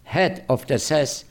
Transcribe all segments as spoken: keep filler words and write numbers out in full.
head of the S S,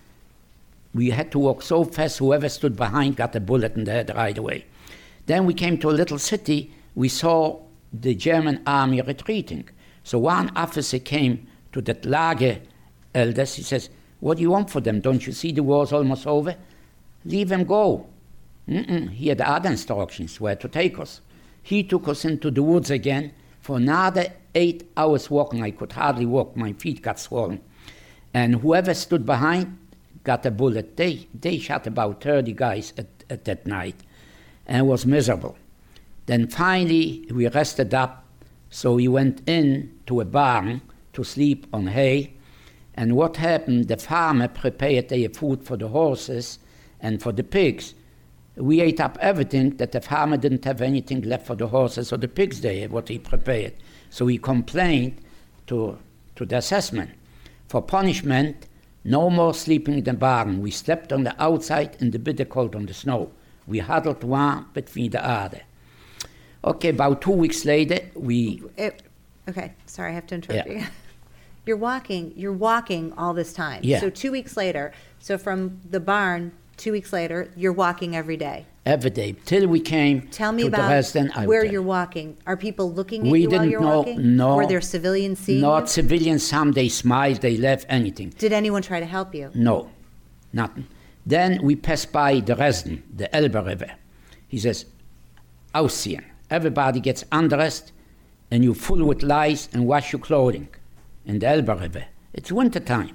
we had to walk so fast, whoever stood behind got a bullet in the head right away. Then we came to a little city, we saw the German army retreating. So one officer came to the Lager elders, he says, what do you want for them? Don't you see the war's almost over? Leave them go. Mm-mm. He had other instructions where to take us. He took us into the woods again. For another eight hours walking, I could hardly walk, my feet got swollen. And whoever stood behind got a bullet. They they shot about thirty guys at, at that night, and it was miserable. Then finally we rested up, so we went in to a barn to sleep on hay. And what happened, the farmer prepared their food for the horses and for the pigs. We ate up everything that the farmer didn't have anything left for the horses or the pigs there, what he prepared. So he complained to, to the assessment. For punishment, no more sleeping in the barn. We slept on the outside in the bitter cold on the snow. We huddled one between the other. Okay, about two weeks later, we... It, okay, sorry, I have to interrupt Yeah. you. You're walking, you're walking all this time. Yeah. So two weeks later, so from the barn, two weeks later, you're walking every day. Every day, till we came Tell me to about the resident. I where would tell you're you. walking. Are people looking at We you while didn't you're know, walking? no. Were there civilians seeing Not you? civilians, some they smiled, they laughed, anything. Did anyone try to help you? No, nothing. Then we passed by the resident, the Elbe River. He says, ausziehen. Everybody gets undressed and you full with lice and wash your clothing in the Elbe River. It's winter time.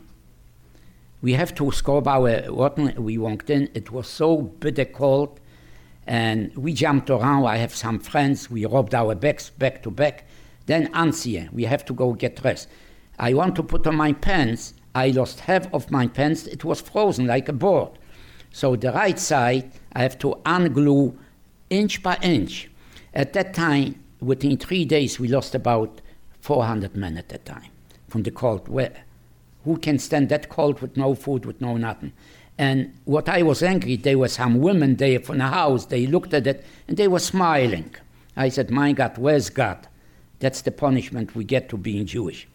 We have to scrub our water. We walked in. It was so bitter cold. And we jumped around. I have some friends. We rubbed our backs back to back. Then anziehen. We have to go get dressed. I want to put on my pants. I lost half of my pants. It was frozen like a board. So the right side, I have to unglue inch by inch. At that time, within three days, we lost about four hundred men at that time from the cold. Where, who can stand that cold with no food, with no nothing? And what I was angry, there were some women there from the house. They looked at it, and they were smiling. I said, my God, where's God? That's the punishment we get to being Jewish.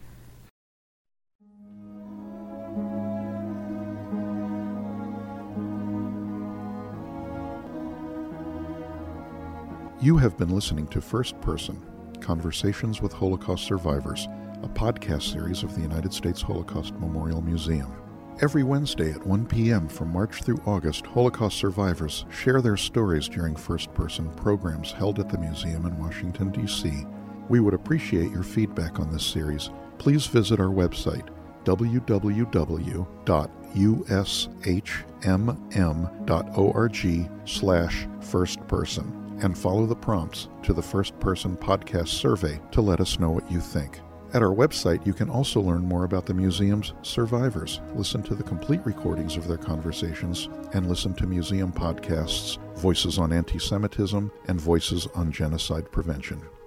You have been listening to First Person, Conversations with Holocaust Survivors, a podcast series of the United States Holocaust Memorial Museum. Every Wednesday at one p.m. from March through August, Holocaust survivors share their stories during First Person programs held at the museum in Washington, D C We would appreciate your feedback on this series. Please visit our website, w w w dot u s h m m dot org slash first person. And follow the prompts to the First Person Podcast survey to let us know what you think. At our website, you can also learn more about the museum's survivors, listen to the complete recordings of their conversations, and listen to museum podcasts, Voices on Anti-Semitism and Voices on Genocide Prevention.